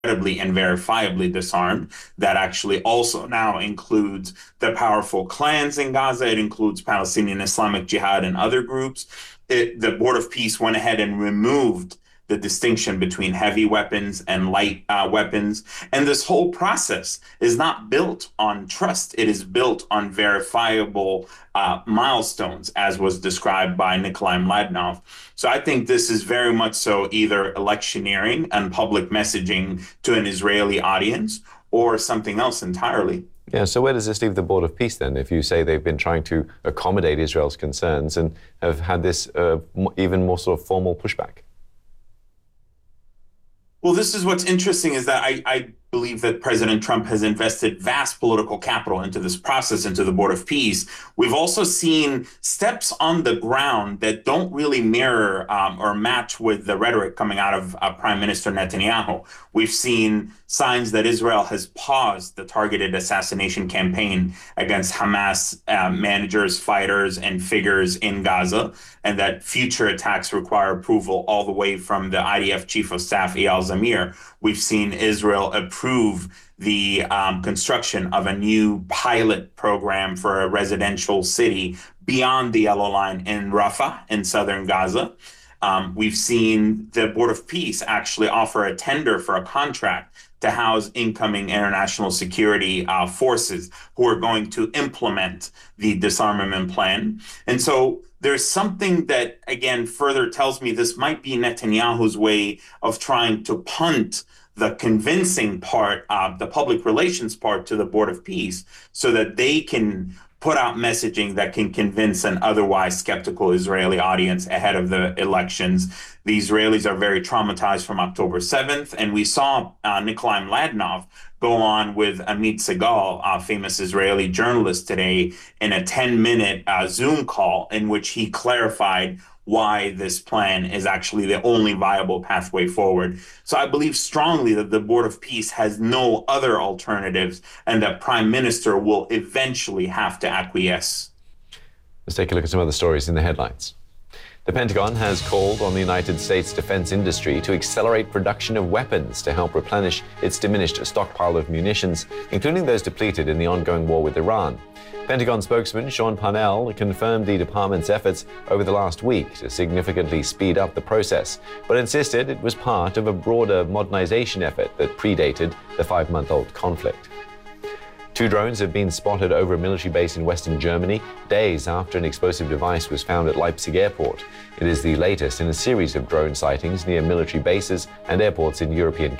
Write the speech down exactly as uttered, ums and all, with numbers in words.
incredibly and verifiably disarmed. That actually also now includes the powerful clans in Gaza. It includes Palestinian Islamic Jihad and other groups. It, the Board of Peace went ahead and removed the distinction between heavy weapons and light uh, weapons. And this whole process is not built on trust. It is built on verifiable uh, milestones, as was described by Nikolai Mladinov. So I think this is very much so either electioneering and public messaging to an Israeli audience or something else entirely. Yeah, so where does this leave the Board of Peace then, if you say they've been trying to accommodate Israel's concerns and have had this uh, even more sort of formal pushback? Well, this is what's interesting is that I, I believe that President Trump has invested vast political capital into this process, into the Board of Peace. We've also seen steps on the ground that don't really mirror um, or match with the rhetoric coming out of uh, Prime Minister Netanyahu. We've seen signs that Israel has paused the targeted assassination campaign against Hamas uh, managers, fighters, and figures in Gaza, and that future attacks require approval all the way from the I D F Chief of Staff, Eyal Zamir. We've seen Israel approve the um, construction of a new pilot program for a residential city beyond the yellow line in Rafah in southern Gaza. Um, we've seen the Board of Peace actually offer a tender for a contract to house incoming international security uh, forces who are going to implement the disarmament plan. And so there's something that, again, further tells me this might be Netanyahu's way of trying to punt the convincing part, uh, the public relations part to the Board of Peace so that they can put out messaging that can convince an otherwise skeptical Israeli audience ahead of the elections. The Israelis are very traumatized from October seventh, and we saw uh, Nikolai Mladinov go on with Amit Segal, a famous Israeli journalist today, in a ten-minute uh, Zoom call in which he clarified why this plan is actually the only viable pathway forward. So I believe strongly that the Board of Peace has no other alternatives and that Prime Minister will eventually have to acquiesce. Let's take a look at some other stories in the headlines. The Pentagon has called on the United States defense industry to accelerate production of weapons to help replenish its diminished stockpile of munitions, including those depleted in the ongoing war with Iran. Pentagon spokesman Sean Parnell confirmed the department's efforts over the last week to significantly speed up the process, but insisted it was part of a broader modernization effort that predated the five-month-old conflict. Two drones have been spotted over a military base in western Germany, days after an explosive device was found at Leipzig airport. It is the latest in a series of drone sightings near military bases and airports in European countries.